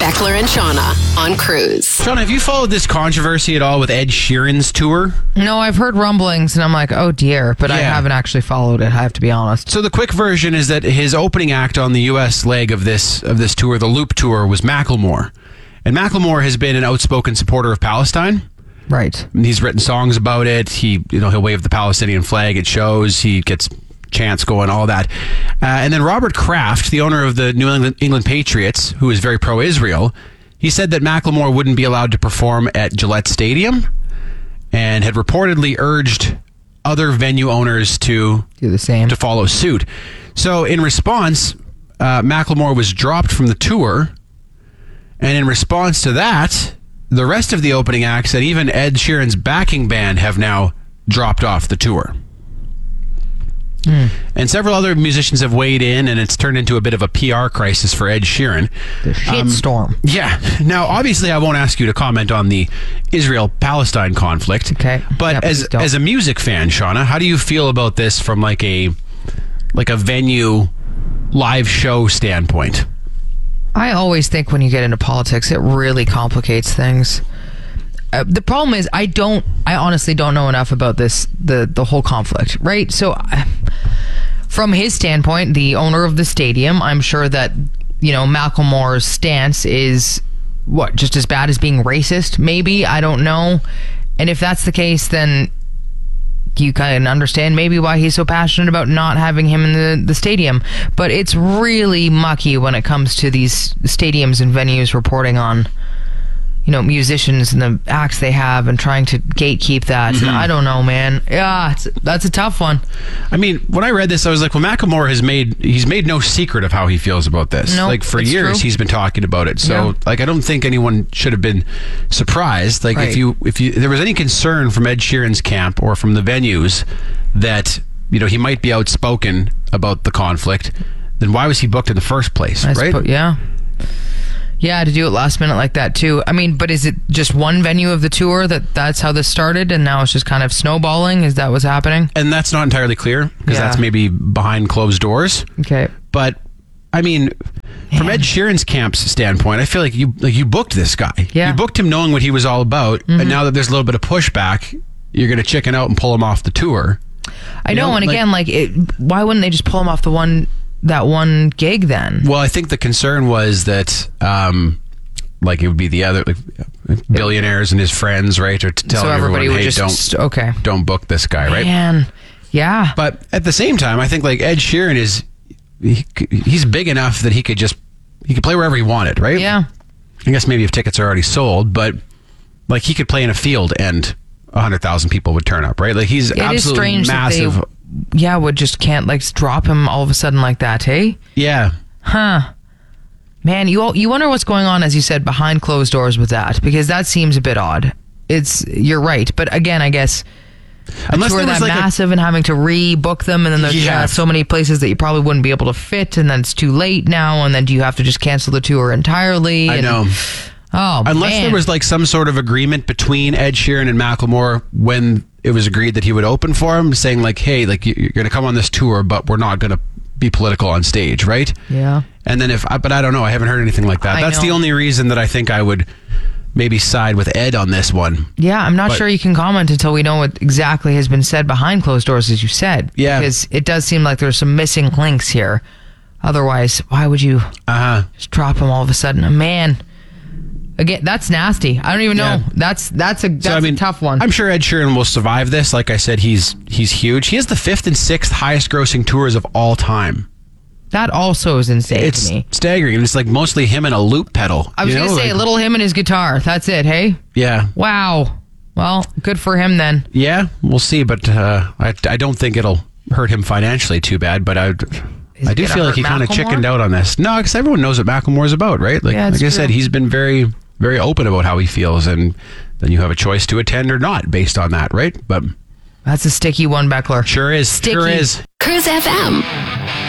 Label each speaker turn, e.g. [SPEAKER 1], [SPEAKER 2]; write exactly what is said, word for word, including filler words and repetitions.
[SPEAKER 1] Beckler and Shauna on Cruise.
[SPEAKER 2] Shauna, have you followed this controversy at all with Ed Sheeran's tour?
[SPEAKER 3] No, I've heard rumblings, and I'm like, oh dear, but I
[SPEAKER 2] Yeah.
[SPEAKER 3] haven't actually followed it, I have to be honest.
[SPEAKER 2] So the quick version is that his opening act on the U S leg of this of this tour, the Loop Tour, was Macklemore. And Macklemore has been an outspoken supporter of Palestine.
[SPEAKER 3] Right.
[SPEAKER 2] He's written songs about it. He, you know, he'll wave the Palestinian flag at shows. He gets chants going, all that. Uh, and then Robert Kraft, the owner of the New England, England Patriots, who is very pro-Israel, he said that Macklemore wouldn't be allowed to perform at Gillette Stadium and had reportedly urged other venue owners to
[SPEAKER 3] Do the same.
[SPEAKER 2] to follow suit. So in response, uh, Macklemore was dropped from the tour. And in response to that, the rest of the opening acts and even Ed Sheeran's backing band have now dropped off the tour. Mm. And several other musicians have weighed in, and it's turned into a bit of a P R crisis for Ed Sheeran.
[SPEAKER 3] The shitstorm. Um,
[SPEAKER 2] yeah. Now, obviously, I won't ask you to comment on the Israel-Palestine conflict.
[SPEAKER 3] Okay.
[SPEAKER 2] But
[SPEAKER 3] Yeah,
[SPEAKER 2] as
[SPEAKER 3] please don't.
[SPEAKER 2] as a music fan, Shauna, how do you feel about this from like a like a venue live show standpoint?
[SPEAKER 3] I always think when you get into politics, it really complicates things. Uh, the problem is, I don't. I honestly don't know enough about this, the the whole conflict, right? So, uh, from his standpoint, the owner of the stadium, I'm sure that you know Macklemore's stance is what just as bad as being racist. Maybe, I don't know. And if that's the case, then you kind of understand maybe why he's so passionate about not having him in the, the stadium. But it's really mucky when it comes to these stadiums and venues reporting on, you know, musicians and the acts they have and trying to gatekeep that. Mm-hmm. I don't know, man. Yeah, it's, that's a tough one.
[SPEAKER 2] I mean, when I read this, I was like, well, Macklemore has made, he's made no secret of how he feels about this.
[SPEAKER 3] No,
[SPEAKER 2] like, for
[SPEAKER 3] it's
[SPEAKER 2] years,
[SPEAKER 3] true.
[SPEAKER 2] he's been talking about it. So,
[SPEAKER 3] Yeah.
[SPEAKER 2] like, I don't think anyone should have been surprised. Like,
[SPEAKER 3] Right.
[SPEAKER 2] if you, if you, there was any concern from Ed Sheeran's camp or from the venues that, you know, he might be outspoken about the conflict, then why was he booked in the first place,
[SPEAKER 3] I
[SPEAKER 2] right?
[SPEAKER 3] suppo- yeah. Yeah, to do it last minute like that too. I mean, but is it just one venue of the tour that that's how this started and now it's just kind of snowballing? Is that what's happening?
[SPEAKER 2] And that's not entirely clear because
[SPEAKER 3] Yeah.
[SPEAKER 2] that's maybe behind closed doors.
[SPEAKER 3] Okay.
[SPEAKER 2] But I mean, from
[SPEAKER 3] Man.
[SPEAKER 2] Ed Sheeran's camp's standpoint, I feel like you like you booked this guy.
[SPEAKER 3] Yeah.
[SPEAKER 2] You booked him knowing what he was all about,
[SPEAKER 3] Mm-hmm.
[SPEAKER 2] and now that there's a little bit of pushback, you're going to chicken out and pull him off the tour.
[SPEAKER 3] I
[SPEAKER 2] You
[SPEAKER 3] know,
[SPEAKER 2] know,
[SPEAKER 3] and
[SPEAKER 2] like-
[SPEAKER 3] again, like, it, why wouldn't they just pull him off the one that one gig then?
[SPEAKER 2] Well, I think the concern was that, um, like, it would be the other like, billionaires and his friends, right, or to tell
[SPEAKER 3] so everybody
[SPEAKER 2] everyone,
[SPEAKER 3] would
[SPEAKER 2] hey,
[SPEAKER 3] just
[SPEAKER 2] don't
[SPEAKER 3] okay.
[SPEAKER 2] don't book this guy, right?
[SPEAKER 3] Man, yeah.
[SPEAKER 2] But at the same time, I think like Ed Sheeran is he, he's big enough that he could just he could play wherever he wanted, right?
[SPEAKER 3] Yeah.
[SPEAKER 2] I guess maybe if tickets are already sold, but like he could play in a field and a hundred thousand people would turn up, right? Like he's
[SPEAKER 3] It is
[SPEAKER 2] absolutely
[SPEAKER 3] strange
[SPEAKER 2] massive.
[SPEAKER 3] that they, yeah, would just can't like drop him all of a sudden like that, hey?
[SPEAKER 2] Yeah.
[SPEAKER 3] Huh. Man, you all, you wonder what's going on, as you said, behind closed doors with that, because that seems a bit odd. It's you're right, but again, I guess a
[SPEAKER 2] Unless
[SPEAKER 3] tour
[SPEAKER 2] there was
[SPEAKER 3] that
[SPEAKER 2] like a-
[SPEAKER 3] massive and having to rebook them, and then there's
[SPEAKER 2] Yeah.
[SPEAKER 3] uh, so many places that you probably wouldn't be able to fit, and then it's too late now, and then do you have to just cancel the tour entirely?
[SPEAKER 2] I
[SPEAKER 3] and,
[SPEAKER 2] know.
[SPEAKER 3] Oh,
[SPEAKER 2] Unless
[SPEAKER 3] man.
[SPEAKER 2] there was like some sort of agreement between Ed Sheeran and Macklemore when it was agreed that he would open for him, saying like, "Hey, like you- you're going to come on this tour, but we're not going to be political on stage," right?
[SPEAKER 3] Yeah.
[SPEAKER 2] And then if, I but I don't know, I haven't heard anything like that.
[SPEAKER 3] I
[SPEAKER 2] That's the
[SPEAKER 3] know.
[SPEAKER 2] only reason that I think I would maybe side with Ed on this one.
[SPEAKER 3] Yeah, I'm not
[SPEAKER 2] But-
[SPEAKER 3] sure you can comment until we know what exactly has been said behind closed doors, as you said.
[SPEAKER 2] Yeah.
[SPEAKER 3] Because it does seem like there's some missing links here. Otherwise, why would you
[SPEAKER 2] Uh huh.
[SPEAKER 3] just drop him all of a sudden? Man, again, that's nasty. I don't even know.
[SPEAKER 2] Yeah.
[SPEAKER 3] That's that's a that's
[SPEAKER 2] So, I mean,
[SPEAKER 3] a tough one.
[SPEAKER 2] I'm sure Ed Sheeran will survive this. Like I said, he's he's huge. He has the fifth and sixth highest grossing tours of all time.
[SPEAKER 3] that also is insane
[SPEAKER 2] It's
[SPEAKER 3] to me.
[SPEAKER 2] staggering. And it's like mostly him and a loop pedal.
[SPEAKER 3] I was
[SPEAKER 2] you
[SPEAKER 3] going
[SPEAKER 2] know,
[SPEAKER 3] to say,
[SPEAKER 2] like-
[SPEAKER 3] a little him and his guitar. That's it, hey?
[SPEAKER 2] Yeah.
[SPEAKER 3] Wow. Well, good for him then.
[SPEAKER 2] Yeah, we'll see. But uh, I, I don't think it'll hurt him financially too bad. But I,
[SPEAKER 3] Is
[SPEAKER 2] I
[SPEAKER 3] it
[SPEAKER 2] do
[SPEAKER 3] gonna
[SPEAKER 2] feel like
[SPEAKER 3] hurt
[SPEAKER 2] he kind of
[SPEAKER 3] Macklemore?
[SPEAKER 2] chickened out on this. No, because everyone knows what Macklemore's about, right? Like,
[SPEAKER 3] Yeah, it's
[SPEAKER 2] like I said,
[SPEAKER 3] true.
[SPEAKER 2] he's been very, very open about how he feels. And then you have a choice to attend or not based on that, right? But
[SPEAKER 3] That's a sticky one, Beckler.
[SPEAKER 2] sure is. Sure
[SPEAKER 3] Sticky.
[SPEAKER 2] is.
[SPEAKER 1] Cruise F M.